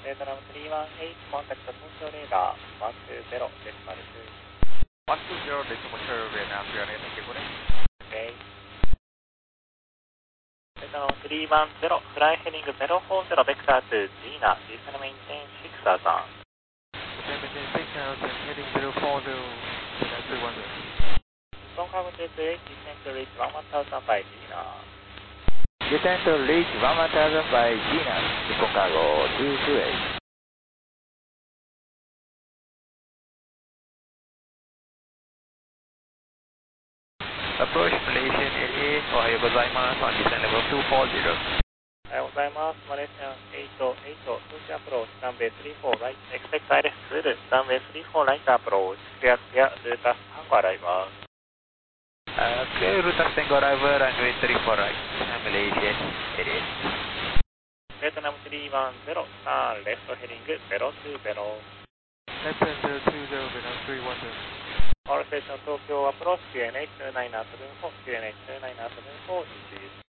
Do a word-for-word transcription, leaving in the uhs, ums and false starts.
ベトナムさんいちコンタクト東京レーダーいちにゼロデシマルツー。 いちにゼロデシマルツー、ベトナムさんいちゼロ、 OK。ベトナムさんいちゼロ、フライヘディングゼロフォーゼロ、ベクターツー、ジーナ、ディスメインテンシックスアーさん。 heading zero four zero, two one zero. Phone cargo two two eight, descend to reach one one thousand by Gina. Descend to reach one one thousand by Gina, phone cargo two two eight. Approach Malaysian eighty-eight, おはようございます。on descent level two four zero. おはようございます。マレーシアンエイトエイト、通知アプローチ、ランベイスリーフォー、ライト、エクセクトアイレスツール、ランベイスリーフォー、ライトアプローチ、クリアクリア、ルータス、ハンゴアライバー。 Uh, clear route of Tango arrival, runway three four right, Malaysian eighty-eight. ベトナムさんいちゼロ、ターン、レフトヘディングゼロツーゼロ。 Left turn zero two zero, Vietnam three one zero. オールステーション東京アプローチ キューエヌエイチにーナインセブンフォー、キューエヌエイチにーナインセブンフォー、イージー